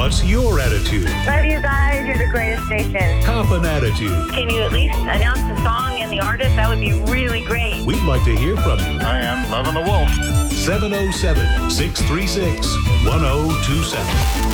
What's your attitude? Love you guys. You're the greatest station. Cop an attitude. Can you at least announce the song and the artist? That would be really great. We'd like to hear from you. I am loving the wolf. 707-636-1027.